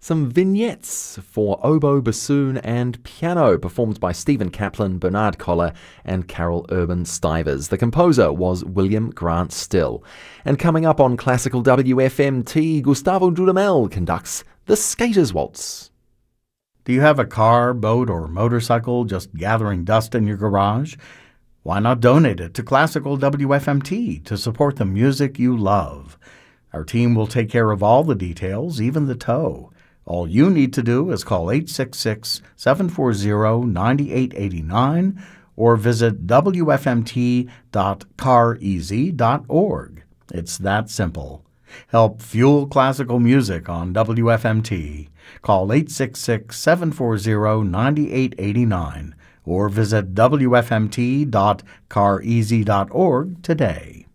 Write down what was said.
Some vignettes for oboe, bassoon and piano performed by Stephen Kaplan, Bernard Koller and Carol Urban Stivers. The composer was William Grant Still. And coming up on Classical WFMT, Gustavo Dudamel conducts The Skater's Waltz. Do you have a car, boat, or motorcycle just gathering dust in your garage? Why not donate it to Classical WFMT to support the music you love? Our team will take care of all the details, even the tow. All you need to do is call 866-740-9889 or visit wfmt.careasy.org. It's that simple. Help fuel classical music on WFMT. Call 866-740-9889 or visit wfmt.careasy.org today.